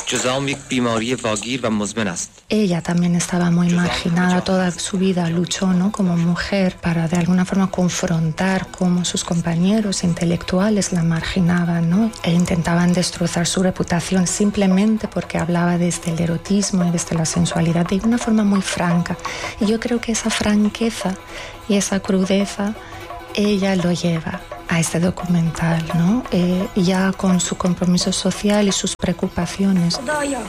Ella también estaba muy marginada, toda su vida luchó, ¿no?, como mujer para de alguna forma confrontar cómo sus compañeros intelectuales la marginaban, ¿no?, e intentaban destrozar su reputación simplemente porque hablaba desde el erotismo y desde la sensualidad de una forma muy franca. Y yo creo que esa franqueza y esa crudeza ella lo lleva a este documental, ¿no? Eh, ya con su compromiso social y sus preocupaciones.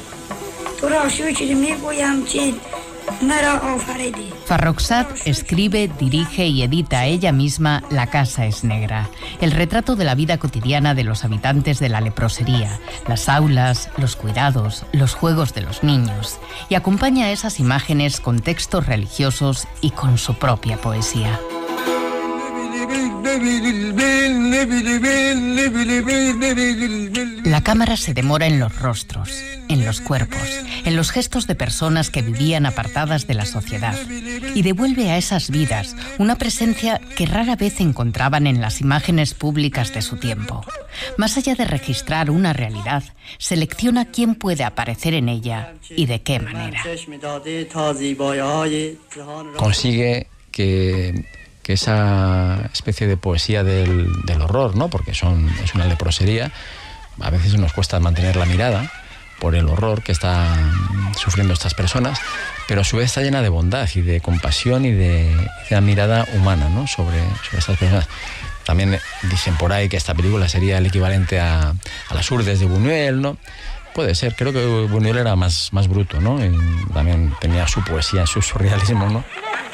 Farrokhzad escribe, dirige y edita ella misma La casa es negra, el retrato de la vida cotidiana de los habitantes de la leprosería, las aulas, los cuidados, los juegos de los niños, y acompaña esas imágenes con textos religiosos y con su propia poesía. La cámara se demora en los rostros, en los cuerpos, en los gestos de personas que vivían apartadas de la sociedad y devuelve a esas vidas una presencia que rara vez encontraban en las imágenes públicas de su tiempo. Más allá de registrar una realidad, selecciona quién puede aparecer en ella y de qué manera. Consigue que... que esa especie de poesía del, del horror, ¿no?, porque son, es una leprosería, a veces nos cuesta mantener la mirada por el horror que están sufriendo estas personas, pero a su vez está llena de bondad y de compasión y de, de una mirada humana, ¿no?, sobre, sobre estas personas. También dicen por ahí que esta película sería el equivalente a, a Las Urdes de Buñuel, ¿no? Puede ser, creo que Buñuel era más, más bruto, ¿no? Y también tenía su poesía, su surrealismo, ¿no?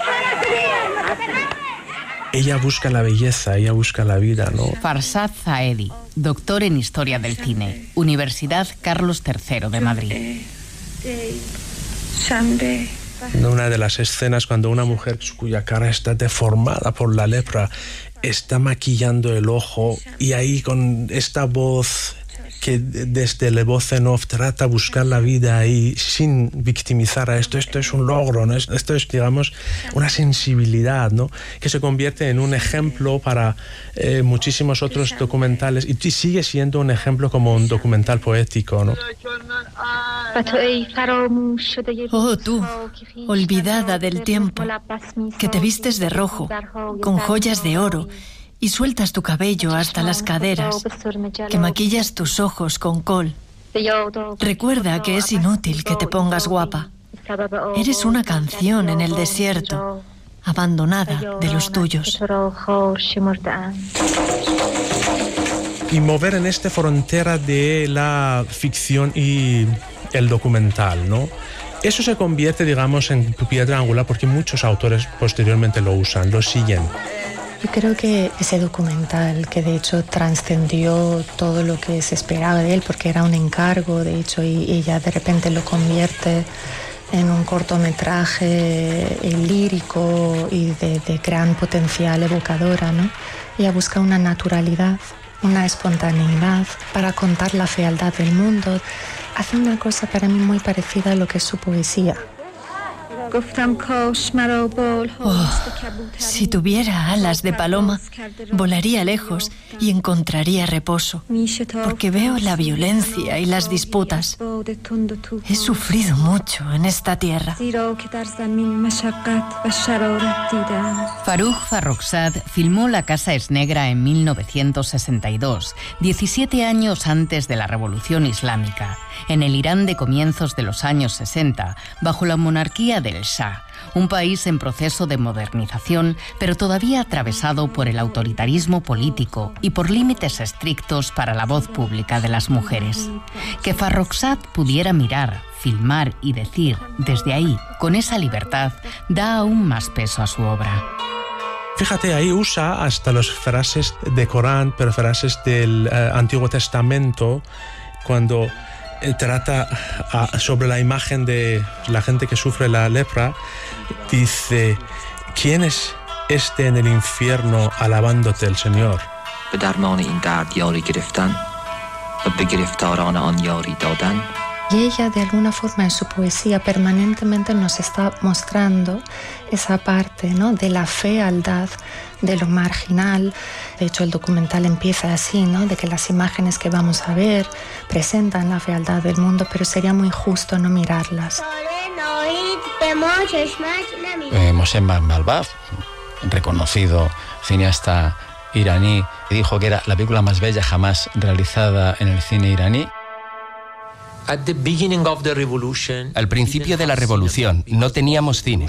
Ella busca la belleza, ella busca la vida, ¿no? Farsad Zaedi, doctor en Historia del Cine, Universidad Carlos tercero de Madrid. Una de las escenas cuando una mujer cuya cara está deformada por la lepra está maquillando el ojo y ahí con esta voz que desde la voz en off trata de buscar la vida ahí sin victimizar a esto. Esto es un logro, ¿no? Esto es, digamos, una sensibilidad, ¿no?, que se convierte en un ejemplo para eh, muchísimos otros documentales y sigue siendo un ejemplo como un documental poético, ¿no? Oh, tú, olvidada del tiempo, que te vistes de rojo, con joyas de oro, y sueltas tu cabello hasta las caderas, que maquillas tus ojos con col. Recuerda que es inútil que te pongas guapa. Eres una canción en el desierto, abandonada de los tuyos. Y mover en esta frontera de la ficción y el documental, ¿no? Eso se convierte, digamos, en tu piedra angular porque muchos autores posteriormente lo usan, lo siguen. Yo creo que ese documental, que de hecho trascendió todo lo que se esperaba de él, porque era un encargo, de hecho, y ella de repente lo convierte en un cortometraje lírico y de, de gran potencial evocadora, ¿no? Ella busca una naturalidad, una espontaneidad para contar la fealdad del mundo. Hace una cosa para mí muy parecida a lo que es su poesía. Oh, si tuviera alas de paloma, volaría lejos y encontraría reposo, porque veo la violencia y las disputas. He sufrido mucho en esta tierra. Farruj Farrokhzad filmó La casa es negra en mil novecientos sesenta y dos, diecisiete años antes de la Revolución Islámica, en el Irán de comienzos de los años sesenta, bajo la monarquía del Shah, un país en proceso de modernización, pero todavía atravesado por el autoritarismo político y por límites estrictos para la voz pública de las mujeres. Que Farrokhzad pudiera mirar, filmar y decir desde ahí, con esa libertad, da aún más peso a su obra. Fíjate, ahí usa hasta las frases de Corán, pero frases del eh, Antiguo Testamento, cuando trata a, sobre la imagen de la gente que sufre la lepra. Dice: ¿quién es este en el infierno alabándote el Señor? Y ella de alguna forma en su poesía permanentemente nos está mostrando esa parte, ¿no?, de la fealdad, de lo marginal. De hecho, el documental empieza así, ¿no?, de que las imágenes que vamos a ver presentan la fealdad del mundo, pero sería muy injusto no mirarlas. Eh, Mohsen Makhmalbaf, reconocido cineasta iraní, dijo que era la película más bella jamás realizada en el cine iraní. Al principio de la revolución no teníamos cine.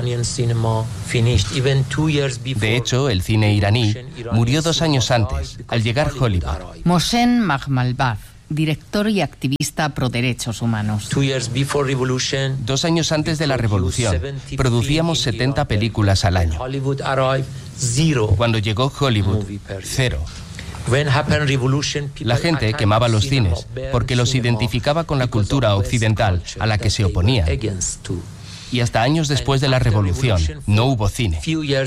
De hecho, el cine iraní murió dos años antes, al llegar Hollywood. Mohsen Makhmalbaf, director y activista pro derechos humanos. Dos años antes de la revolución, producíamos setenta películas al año. Cuando llegó Hollywood, cero. La gente quemaba los cines porque los identificaba con la cultura occidental a la que se oponía. Y hasta años después de la revolución no hubo cine.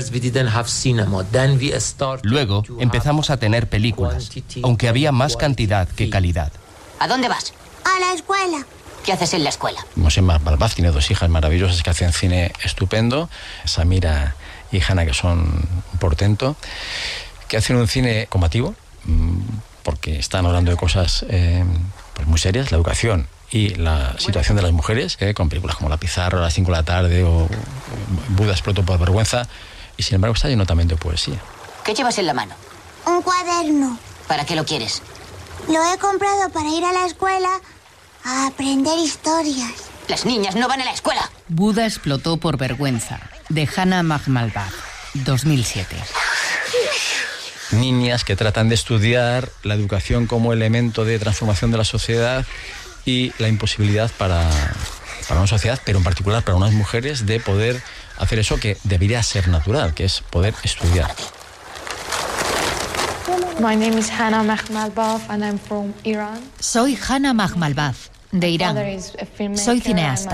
Luego empezamos a tener películas, aunque había más cantidad que calidad. ¿A dónde vas? A la escuela. ¿Qué haces en la escuela? Mohsen Makhmalbaf tiene dos hijas maravillosas que hacen cine estupendo, Samira y Hannah, que son un portento, que hacen un cine combativo, porque están hablando de cosas eh, pues muy serias, la educación y la situación de las mujeres, eh, con películas como La Pizarra, a las cinco de la tarde o Buda explotó por vergüenza, y sin embargo está lleno también de poesía. ¿Qué llevas en la mano? Un cuaderno. ¿Para qué lo quieres? Lo he comprado para ir a la escuela a aprender historias. Las niñas no van a la escuela. Buda explotó por vergüenza, de Hannah Makhmalbaf, dos mil siete. Niñas que tratan de estudiar la educación como elemento de transformación de la sociedad y la imposibilidad para, para una sociedad, pero en particular para unas mujeres, de poder hacer eso que debería ser natural, que es poder estudiar. My name is Hannah Makhmalbaf and I'm from Iran. Soy Hannah Makhmalbaf, de Irán. Soy cineasta.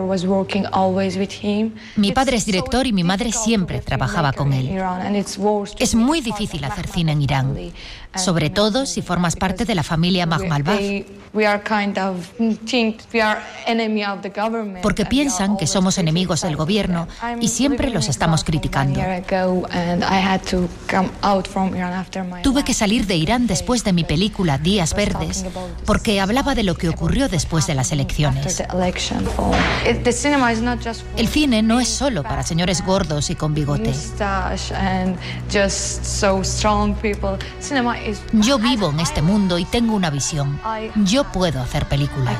Mi padre es director y mi madre siempre trabajaba con él. Es muy difícil hacer cine en Irán, sobre todo si formas parte de la familia Makhmalbaf, porque piensan que somos enemigos del gobierno y siempre los estamos criticando. Tuve que salir de Irán después de mi película Días Verdes, porque hablaba de lo que ocurrió después después de las elecciones. El cine no es solo para señores gordos y con bigote. Yo vivo en este mundo y tengo una visión. Yo puedo hacer películas.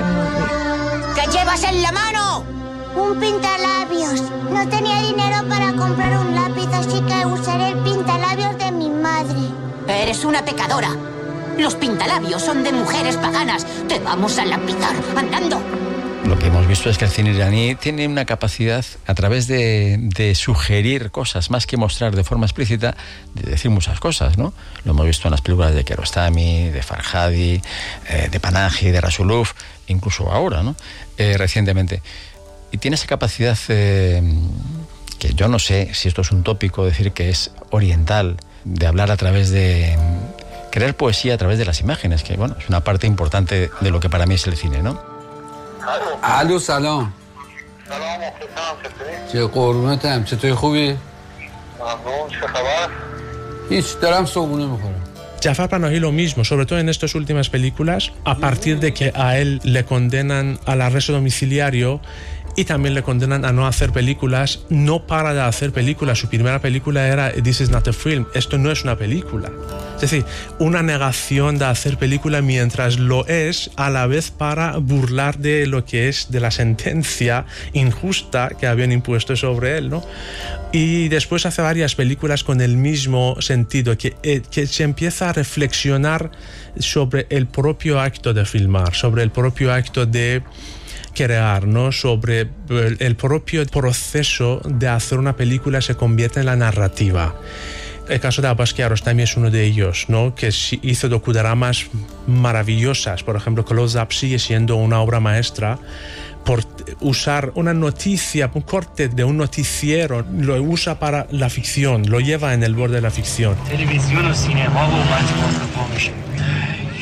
¿Qué llevas en la mano? Un pintalabios. No tenía dinero para comprar un lápiz, así que usaré el pintalabios de mi madre. Eres una pecadora. Los pintalabios son de mujeres paganas. Te vamos a lapidar andando. Lo que hemos visto es que el cine iraní tiene una capacidad, a través de, de sugerir cosas, más que mostrar de forma explícita, de decir muchas cosas, ¿no? Lo hemos visto en las películas de Kiarostami, de Farhadi, eh, de Panahi, de Rasulov, incluso ahora, ¿no? Eh, recientemente. Y tiene esa capacidad eh, que yo no sé si esto es un tópico, decir que es oriental, de hablar a través de... crear poesía a través de las imágenes, que bueno, es una parte importante de lo que para mí es el cine, ¿no? الو سلام سلام چه قربونتم چطوری خوبی؟ ممنون چه خبر؟ هیچ دارم صبحونه میخورم. Jafar Panahi lo mismo, sobre todo en estas últimas películas, a partir de que a él le condenan al arresto domiciliario y también le condenan a no hacer películas, no para de hacer películas. Su primera película era This is not a film, esto no es una película. Es decir, una negación de hacer película mientras lo es, a la vez para burlar de lo que es de la sentencia injusta que habían impuesto sobre él, ¿no? Y después hace varias películas con el mismo sentido, que, eh, que se empieza a reflexionar sobre el propio acto de filmar, sobre el propio acto de crear, ¿no? Sobre el, el propio proceso de hacer una película se convierte en la narrativa. El caso de Abbas Kiarostami es uno de ellos, ¿no? Que hizo docudramas maravillosas. Por ejemplo, Close Up sigue siendo una obra maestra por usar una noticia, un corte de un noticiero, lo usa para la ficción, lo lleva en el borde de la ficción. Televisión o cinema o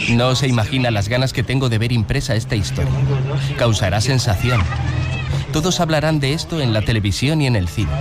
No se imagina las ganas que tengo de ver impresa esta historia. Causará sensación. Todos hablarán de esto en la televisión y en el cine.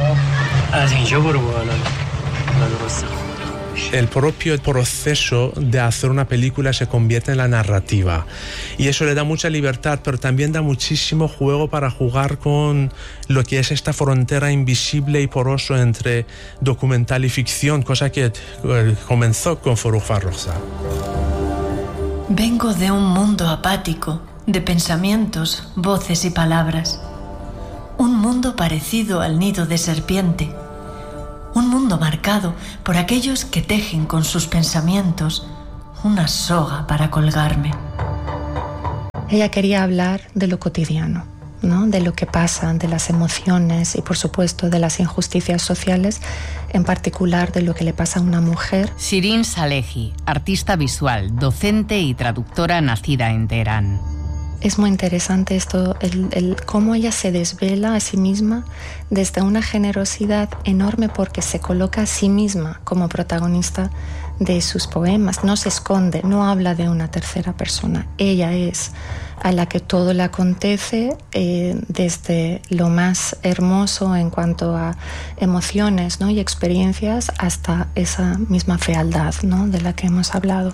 El propio proceso de hacer una película se convierte en la narrativa y eso le da mucha libertad, pero también da muchísimo juego para jugar con lo que es esta frontera invisible y poroso entre documental y ficción, cosa que eh, comenzó con Farrokh Farrokhzad. Vengo de un mundo apático, de pensamientos, voces y palabras. Un mundo parecido al nido de serpiente. Un mundo marcado por aquellos que tejen con sus pensamientos una soga para colgarme. Ella quería hablar de lo cotidiano, ¿no? De lo que pasa, de las emociones y por supuesto de las injusticias sociales, en particular de lo que le pasa a una mujer. Shirin Salehi, artista visual, docente y traductora nacida en Teherán. Es muy interesante esto, el, el cómo ella se desvela a sí misma desde una generosidad enorme porque se coloca a sí misma como protagonista de sus poemas. No se esconde, no habla de una tercera persona. Ella es a la que todo le acontece, eh, desde lo más hermoso en cuanto a emociones, ¿no? y experiencias hasta esa misma fealdad, ¿no? de la que hemos hablado.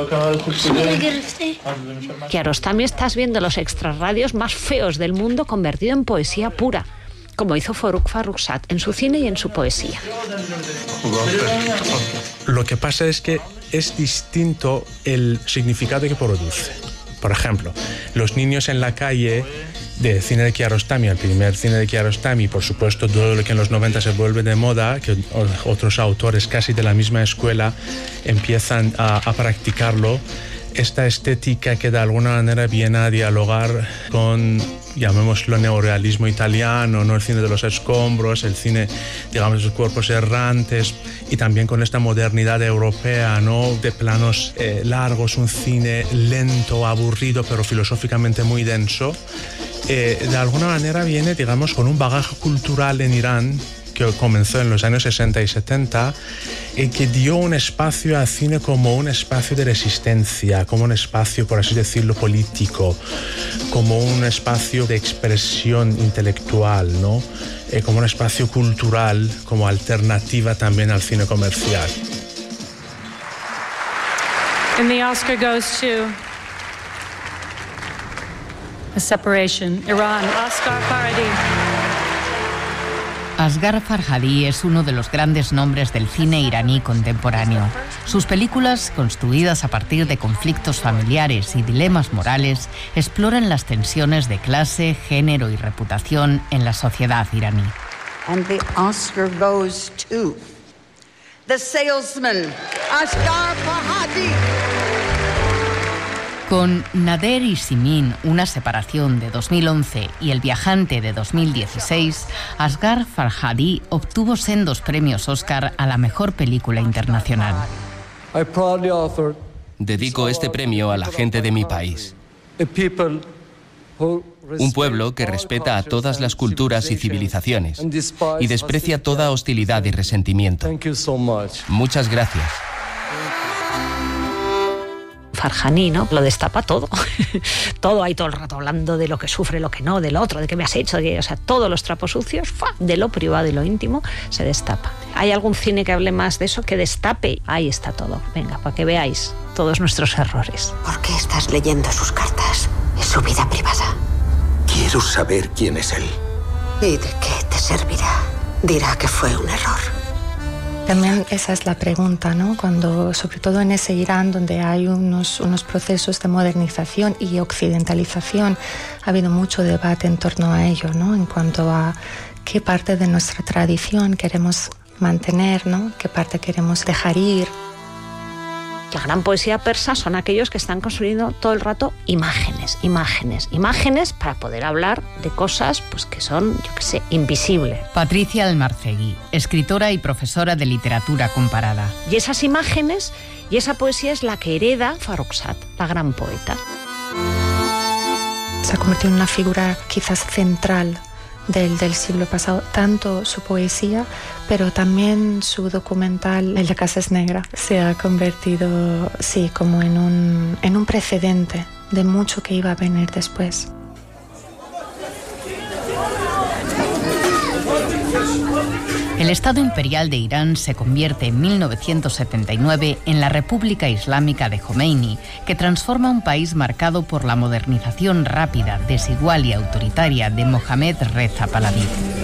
Kiarostami, estás viendo los extrarradios más feos del mundo convertido en poesía pura, como hizo Farrokh Farrokhzad en su cine y en su poesía. Lo que pasa es que es distinto el significado que produce. Por ejemplo, los niños en la calle de cine de Kiarostami, el primer cine de Kiarostami, por supuesto todo lo que en los noventa se vuelve de moda, que otros autores casi de la misma escuela empiezan a, a practicarlo, esta estética que de alguna manera viene a dialogar con, llamémoslo, neorealismo italiano, ¿no? El cine de los escombros, el cine, digamos, de los cuerpos errantes, y también con esta modernidad europea, ¿no? De planos eh, largos, un cine lento, aburrido, pero filosóficamente muy denso. Eh, de alguna manera viene, digamos, con un bagaje cultural en Irán que comenzó en los años sesenta y setenta y que dio un espacio al cine como un espacio de resistencia, como un espacio, por así decirlo, político, como un espacio de expresión intelectual, ¿no? Eh, como un espacio cultural, como alternativa también al cine comercial. And the Oscar goes to A Separation, Iran, Asghar Farhadi. Asghar Farhadi es uno de los grandes nombres del cine iraní contemporáneo. Sus películas, construidas a partir de conflictos familiares y dilemas morales, exploran las tensiones de clase, género y reputación en la sociedad iraní. And the Oscar goes to The Salesman, Asghar Farhadi. Con Nader y Simin, una separación de dos mil once y El viajante de dos mil dieciséis, Asghar Farhadi obtuvo sendos premios Oscar a la mejor película internacional. Dedico este premio a la gente de mi país. Un pueblo que respeta a todas las culturas y civilizaciones y desprecia toda hostilidad y resentimiento. Muchas gracias. Farhani, ¿no? Lo destapa todo. Todo, hay todo el rato hablando de lo que sufre, lo que no, del otro, de qué me has hecho, de que, o sea, todos los trapos sucios, ¡fua!, de lo privado y lo íntimo, se destapa. ¿Hay algún cine que hable más de eso, que destape? Ahí está todo. Venga, para que veáis todos nuestros errores. ¿Por qué estás leyendo sus cartas? Es su vida privada. Quiero saber quién es él. ¿Y de qué te servirá? Dirá que fue un error. También esa es la pregunta, ¿no? Cuando, sobre todo en ese Irán donde hay unos, unos procesos de modernización y occidentalización, ha habido mucho debate en torno a ello, ¿no? En cuanto a qué parte de nuestra tradición queremos mantener, ¿no? Qué parte queremos dejar ir. La gran poesía persa son aquellos que están construyendo todo el rato imágenes, imágenes, imágenes para poder hablar de cosas pues que son, yo qué sé, invisibles. Patricia Almarcegui, escritora y profesora de literatura comparada. Y esas imágenes y esa poesía es la que hereda Farrokhzad, la gran poeta. Se ha convertido en una figura quizás central del, del siglo pasado, tanto su poesía, pero también su documental La casa es negra se ha convertido, sí, como en un, en un precedente de mucho que iba a venir después. El Estado Imperial de Irán se convierte en mil novecientos setenta y nueve en la República Islámica de Jomeini, que transforma un país marcado por la modernización rápida, desigual y autoritaria de Mohammad Reza Pahlaví.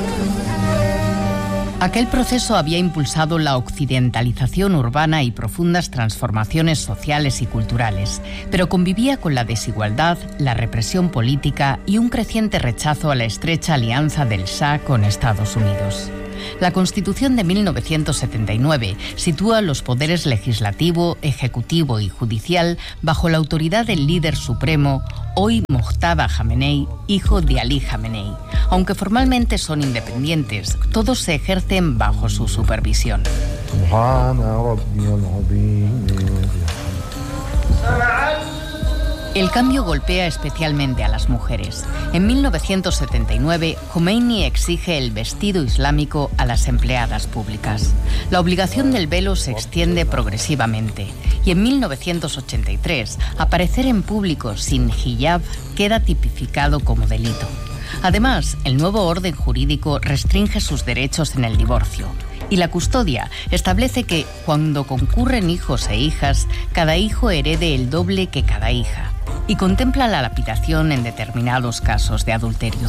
Aquel proceso había impulsado la occidentalización urbana y profundas transformaciones sociales y culturales, pero convivía con la desigualdad, la represión política y un creciente rechazo a la estrecha alianza del Shah con Estados Unidos. La Constitución de mil novecientos setenta y nueve sitúa los poderes legislativo, ejecutivo y judicial bajo la autoridad del líder supremo, hoy Mojtaba Jamenei, hijo de Ali Jamenei. Aunque formalmente son independientes, todos se ejercen bajo su supervisión. El cambio golpea especialmente a las mujeres. En mil novecientos setenta y nueve, Jomeini exige el vestido islámico a las empleadas públicas. La obligación del velo se extiende progresivamente y en mil novecientos ochenta y tres, aparecer en público sin hijab queda tipificado como delito. Además, el nuevo orden jurídico restringe sus derechos en el divorcio. Y la custodia establece que, cuando concurren hijos e hijas, cada hijo herede el doble que cada hija. Y contempla la lapidación en determinados casos de adulterio.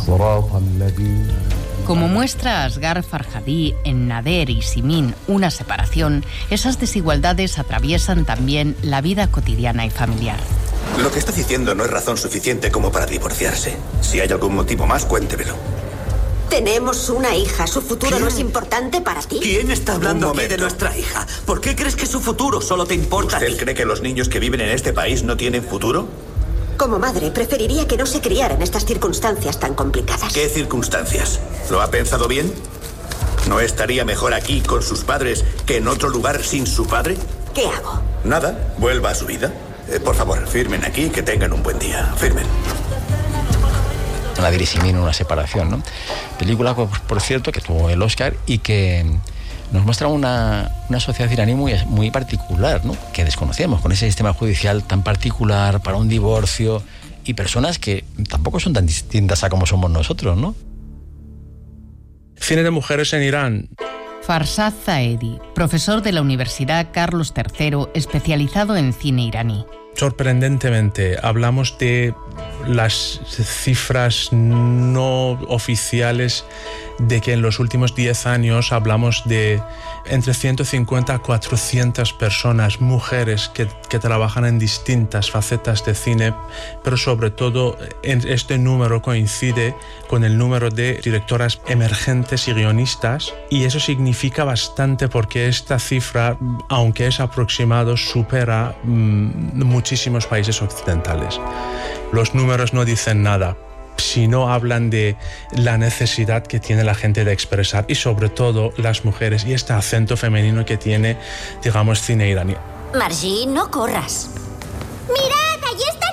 Como muestra Asghar Farhadi en Nader y Simin, una separación, esas desigualdades atraviesan también la vida cotidiana y familiar. Lo que está diciendo no es razón suficiente como para divorciarse. Si hay algún motivo más, cuéntemelo. Tenemos una hija. ¿Su futuro ¿Quién? no es importante para ti? ¿Quién está hablando aquí de nuestra hija? ¿Por qué crees que su futuro solo te importa a ti? ¿Usted cree que los niños que viven en este país no tienen futuro? Como madre, preferiría que no se criara en estas circunstancias tan complicadas. ¿Qué circunstancias? ¿Lo ha pensado bien? ¿No estaría mejor aquí con sus padres que en otro lugar sin su padre? ¿Qué hago? Nada, vuelva a su vida. Eh, por favor, firmen aquí y que tengan un buen día. Firmen. Nader y Simin, una separación, ¿no? Película, por cierto, que tuvo el Oscar y que nos muestra una, una sociedad iraní muy, muy particular, ¿no? Que desconocemos, con ese sistema judicial tan particular para un divorcio y personas que tampoco son tan distintas a como somos nosotros, ¿no? Cine de mujeres en Irán. Farsad Zaedi, profesor de la Universidad Carlos tercero, especializado en cine iraní. Sorprendentemente, hablamos de las cifras no oficiales de que en los últimos diez años hablamos de entre ciento cincuenta a cuatrocientas personas, mujeres que, que trabajan en distintas facetas de cine, pero sobre todo este número coincide con el número de directoras emergentes y guionistas, y eso significa bastante porque esta cifra, aunque es aproximado, supera mmm, muchísimos países occidentales. Los números no dicen nada, sino hablan de la necesidad que tiene la gente de expresar, y sobre todo las mujeres, y este acento femenino que tiene, digamos, cine iraní. Margie, no corras. ¡Mirad, allí está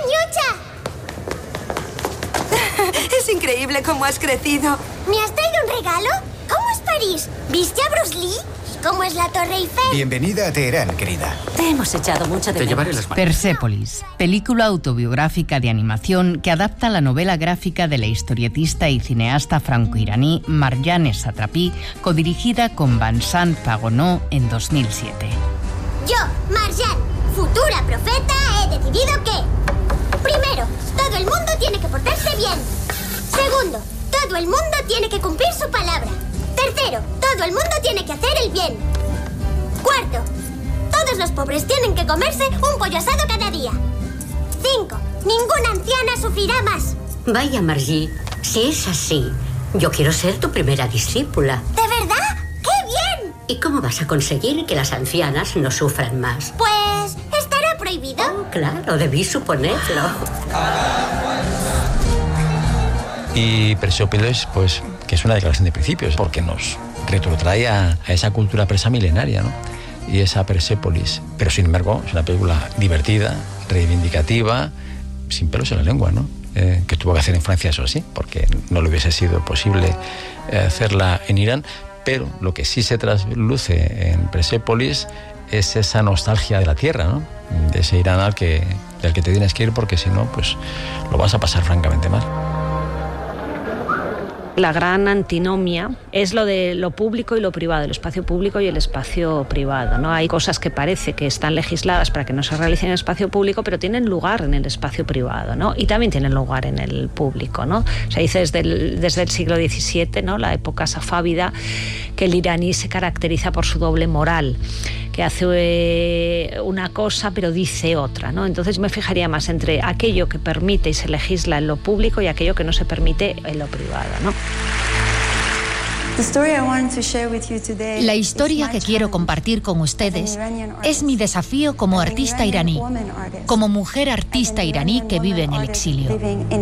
Ñucha! Es increíble cómo has crecido. ¿Me has traído un regalo? ¿Cómo es París? ¿Viste a Bruce Lee? ¿Cómo es la Torre Eiffel? Bienvenida a Teherán, querida. Te hemos echado mucho de menos. Persépolis, película autobiográfica de animación que adapta la novela gráfica de la historietista y cineasta franco-iraní Marjane Satrapi, codirigida con Vincent Pagonot en dos mil siete. Yo, Marjane, futura profeta, he decidido que... Primero, todo el mundo tiene que portarse bien. Segundo, todo el mundo tiene que cumplir su palabra. Tercero, todo el mundo tiene que hacer el bien. Cuarto, todos los pobres tienen que comerse un pollo asado cada día. Cinco, ninguna anciana sufrirá más. Vaya, Margie, si es así, yo quiero ser tu primera discípula. ¿De verdad? ¡Qué bien! ¿Y cómo vas a conseguir que las ancianas no sufran más? Pues, ¿estará prohibido? Oh, claro, debí suponerlo. Y Persépolis, pues, que es una declaración de principios, porque nos retrotrae a, a esa cultura persa milenaria, ¿no? Y esa Persépolis. Pero sin embargo, es una película divertida, reivindicativa, sin pelos en la lengua, ¿no? eh, que tuvo que hacer en Francia, eso sí, porque no le hubiese sido posible eh, hacerla en Irán, pero lo que sí se trasluce en Persépolis es esa nostalgia de la tierra, ¿no? De ese Irán al que, al que te tienes que ir, porque si no, pues lo vas a pasar francamente mal. La gran antinomia es lo de lo público y lo privado, el espacio público y el espacio privado, ¿no? Hay cosas que parece que están legisladas para que no se realicen en el espacio público, pero tienen lugar en el espacio privado, ¿no? Y también tienen lugar en el público, ¿no? Se dice desde el, desde el siglo diecisiete, ¿no? La época safávida, que el iraní se caracteriza por su doble moral, que hace eh, una cosa pero dice otra, ¿no? Entonces me fijaría más entre aquello que permite y se legisla en lo público y aquello que no se permite en lo privado, ¿no? La historia que quiero compartir con ustedes es mi desafío como artista iraní, como mujer artista iraní que vive en el exilio.